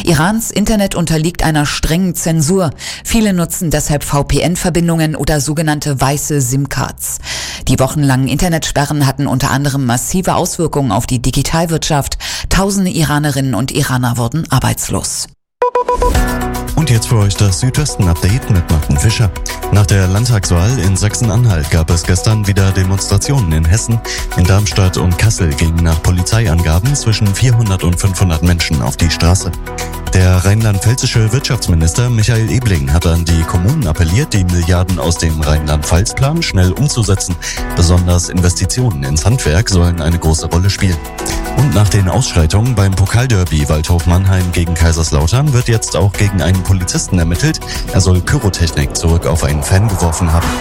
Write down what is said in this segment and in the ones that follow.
Irans Internet unterliegt einer strengen Zensur. Viele nutzen deshalb VPN-Verbindungen oder sogenannte weiße SIM-Cards. Die wochenlangen Internetsperren hatten unter anderem massive Auswirkungen auf die Digitalwirtschaft. Tausende Iranerinnen und Iraner wurden arbeitslos. Und jetzt für euch das Südwesten-Update mit Martin Fischer. Nach der Landtagswahl in Sachsen-Anhalt gab es gestern wieder Demonstrationen in Hessen. In Darmstadt und Kassel gingen nach Polizeiangaben zwischen 400 und 500 Menschen auf die Straße. Der rheinland-pfälzische Wirtschaftsminister Michael Ebling hat an die Kommunen appelliert, die Milliarden aus dem Rheinland-Pfalz-Plan schnell umzusetzen. Besonders Investitionen ins Handwerk sollen eine große Rolle spielen. Und nach den Ausschreitungen beim Pokalderby Waldhof Mannheim gegen Kaiserslautern wird jetzt auch gegen einen Polizisten ermittelt. Er soll Pyrotechnik zurück auf einen Fan geworfen haben.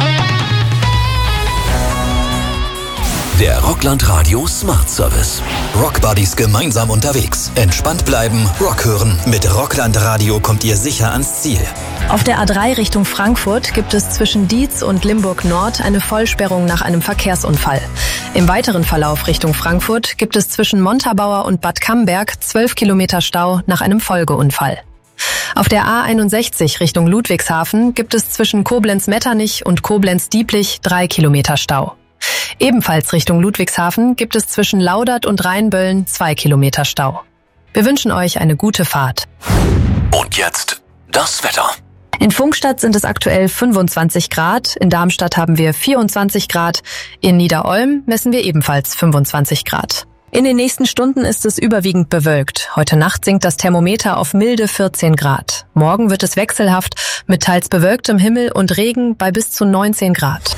Der Rockland Radio Smart Service. Rock Buddies gemeinsam unterwegs. Entspannt bleiben, Rock hören. Mit Rockland Radio kommt ihr sicher ans Ziel. Auf der A3 Richtung Frankfurt gibt es zwischen Dietz und Limburg Nord eine Vollsperrung nach einem Verkehrsunfall. Im weiteren Verlauf Richtung Frankfurt gibt es zwischen Montabaur und Bad Camberg 12 Kilometer Stau nach einem Folgeunfall. Auf der A61 Richtung Ludwigshafen gibt es zwischen Koblenz-Metternich und Koblenz-Dieblich 3 Kilometer Stau. Ebenfalls Richtung Ludwigshafen gibt es zwischen Laudert und Rheinböllen 2 Kilometer Stau. Wir wünschen euch eine gute Fahrt. Und jetzt das Wetter. In Pfungstadt sind es aktuell 25 Grad, in Darmstadt haben wir 24 Grad, in Niederolm messen wir ebenfalls 25 Grad. In den nächsten Stunden ist es überwiegend bewölkt. Heute Nacht sinkt das Thermometer auf milde 14 Grad. Morgen wird es wechselhaft mit teils bewölktem Himmel und Regen bei bis zu 19 Grad.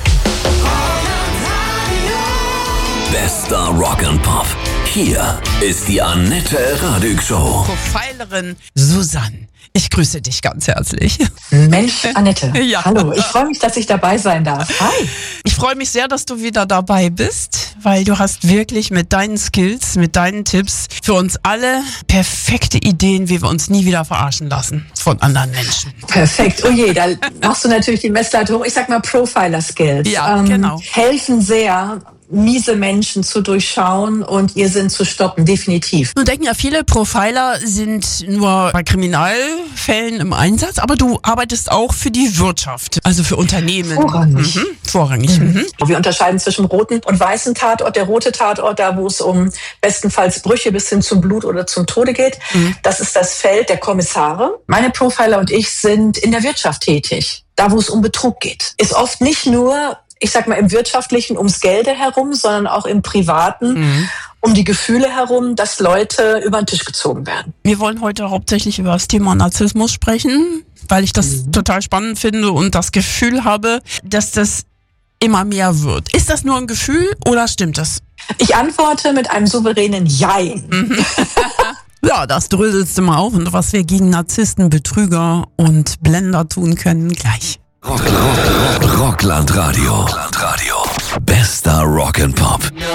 Bester Rock and Pop. Hier ist die Annette Radig Show. Profilerin Susanne. Ich grüße dich ganz herzlich. Mensch, Annette. Ja. Hallo, ich freue mich, dass ich dabei sein darf. Hi. Ich freue mich sehr, dass du wieder dabei bist, weil du hast wirklich mit deinen Skills, mit deinen Tipps für uns alle perfekte Ideen, wie wir uns nie wieder verarschen lassen von anderen Menschen. Perfekt. Oh je, da machst du natürlich die Messlatte hoch. Ich sag mal Profiler-Skills. Ja, genau. Helfen sehr, miese Menschen zu durchschauen und ihr Sinn zu stoppen, definitiv. Nun denken ja viele, Profiler sind nur bei Kriminalfällen im Einsatz, aber du arbeitest auch für die Wirtschaft, also für Unternehmen. Vorrangig. Vorrangig. Wir unterscheiden zwischen roten und weißen Tatort. Der rote Tatort, da wo es um bestenfalls Brüche bis hin zum Blut oder zum Tode geht, das ist das Feld der Kommissare. Meine Profiler und ich sind in der Wirtschaft tätig, da wo es um Betrug geht. Ist oft nicht nur, ich sag mal, im Wirtschaftlichen ums Gelde herum, sondern auch im Privaten, um die Gefühle herum, dass Leute über den Tisch gezogen werden. Wir wollen heute hauptsächlich über das Thema Narzissmus sprechen, weil ich das total spannend finde und das Gefühl habe, dass das immer mehr wird. Ist das nur ein Gefühl oder stimmt das? Ich antworte mit einem souveränen Jein. Ja, das dröselst du mal auf und was wir gegen Narzissten, Betrüger und Blender tun können, gleich. Rockland Radio. Bester Rock and Pop.